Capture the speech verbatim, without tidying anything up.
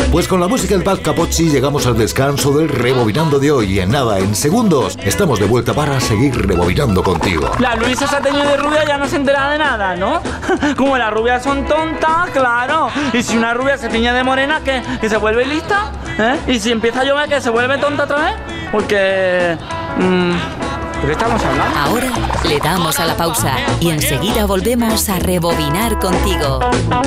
Pues con la música del Paz Capozzi llegamos al descanso del Rebobinando de hoy. Y en nada, en segundos, estamos de vuelta para seguir rebobinando contigo. La Luisa se ha teñido de rubia, ya no se entera de nada, ¿no? Como las rubias son tontas, claro. Y si una rubia se tiñe de morena, ¿qué? ¿Que se vuelve lista? ¿Eh? Y si empieza a llover, ¿que se vuelve tonta otra vez? Porque... Mmm, ¿de qué estamos hablando? Ahora le damos a la pausa y enseguida volvemos a rebobinar contigo.